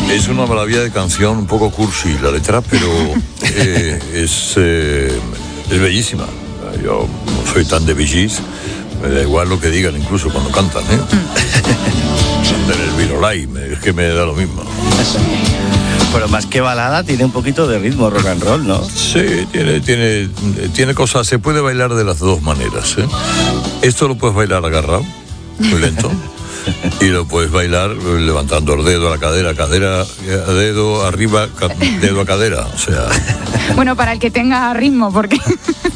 Es una maravilla de canción, un poco cursi la letra, pero es bellísima. Yo no soy tan de Bee Gees, me da igual lo que digan, incluso cuando cantan, ¿eh? Cantan el Virolai, es que me da lo mismo. Pero más que balada, tiene un poquito de ritmo rock and roll, ¿no? Sí, tiene cosas, se puede bailar de las dos maneras, ¿eh? Esto lo puedes bailar agarrado, muy lento. Y lo puedes bailar levantando el dedo a la cadera, cadera a dedo, arriba, dedo a cadera, o sea... Bueno, para el que tenga ritmo, porque...